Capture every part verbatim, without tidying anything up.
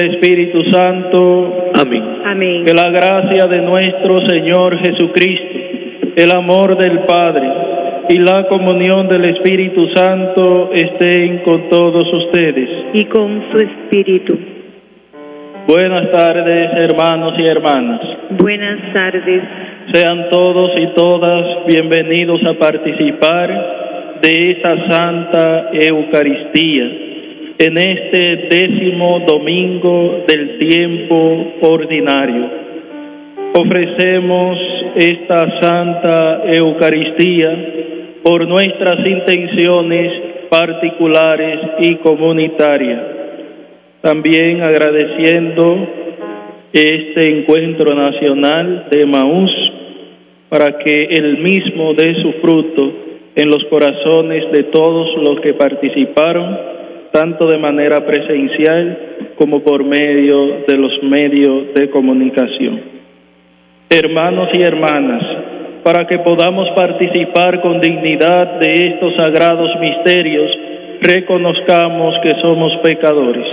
Espíritu Santo. Amén. Amén. Que la gracia de nuestro Señor Jesucristo, el amor del Padre y la comunión del Espíritu Santo estén con todos ustedes. Y con su espíritu. Buenas tardes, hermanos y hermanas. Buenas tardes. Sean todos y todas bienvenidos a participar de esta Santa Eucaristía en este décimo domingo del tiempo ordinario. Ofrecemos esta Santa Eucaristía por nuestras intenciones particulares y comunitarias. También agradeciendo este encuentro nacional de Emaús para que el mismo dé su fruto en los corazones de todos los que participaron, tanto de manera presencial como por medio de los medios de comunicación. Hermanos y hermanas, para que podamos participar con dignidad de estos sagrados misterios, reconozcamos que somos pecadores.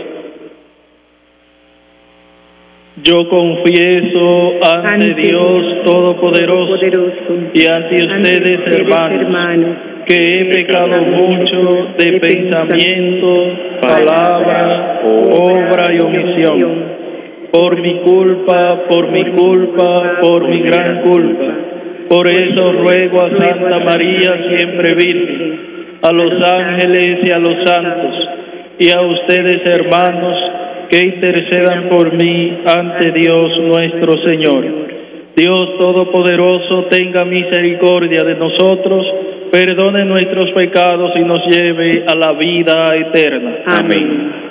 Yo confieso ante, ante Dios Todopoderoso y ante ustedes, hermanos, hermanos, que he pecado mucho de pensamiento, palabra, obra y omisión. Por mi culpa, por mi culpa, por mi gran culpa. Por eso ruego a Santa María, siempre Virgen, a los ángeles y a los santos, y a ustedes, hermanos, que intercedan por mí ante Dios nuestro Señor. Dios Todopoderoso tenga misericordia de nosotros, perdone nuestros pecados y nos lleve a la vida eterna. Amén.